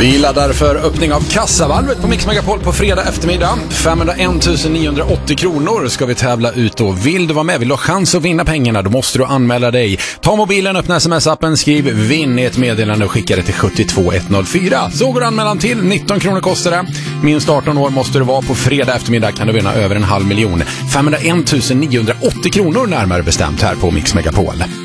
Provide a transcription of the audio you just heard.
Vi laddar för öppning av kassavalvet på Mix Megapol på fredag eftermiddag. 501 980 kronor ska vi tävla ut då. Vill du vara med, vill du ha chans att vinna pengarna, då måste du anmäla dig. Ta mobilen, öppna sms-appen, skriv vinn i ett meddelande och skicka det till 72104. Så går anmälan till, 19 kronor kostar det. Minst 18 år måste du vara. På fredag eftermiddag kan du vinna över 500 000. 501 980 kronor närmare bestämt här på Mix Megapol.